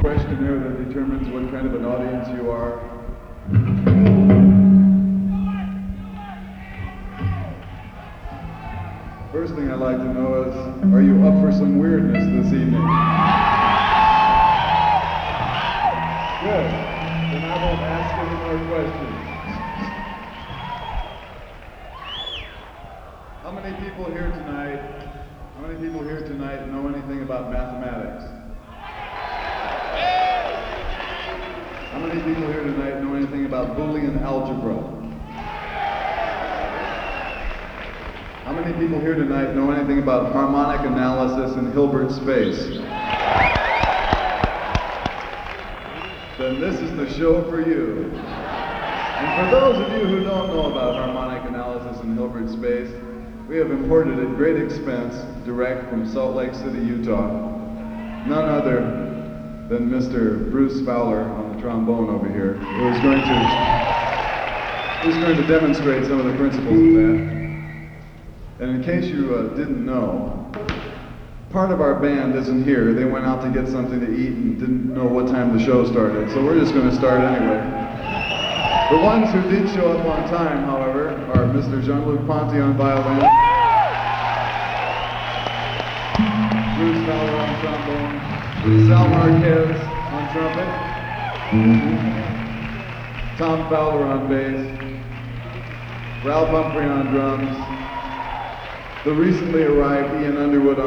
questionnaire that determines what kind of an audience you are. First thing I'd like to know is, are you up for some weirdness this evening? Good. Then I won't ask any more questions. How many people here tonight know anything about mathematics? How many people here tonight know anything about Boolean algebra? How many people here tonight know anything about harmonic analysis in Hilbert space? Then this is the show for you. And for those of you who don't know about harmonic analysis in Hilbert space, we have imported at great expense, direct from Salt Lake City, Utah, none other than Mr. Bruce Fowler on the trombone over here, who's going to demonstrate some of the principles of that. And in case you didn't know, part of our band isn't here. They went out to get something to eat and didn't know what time the show started, so we're just going to start anyway. The ones who did show up on time, however, are Mr. Jean-Luc Ponty on violin, Bruce Fowler on trombone, Sal Marquez on trumpet, Tom Fowler on bass, Ralph Humphrey on drums, the recently arrived Ian Underwood on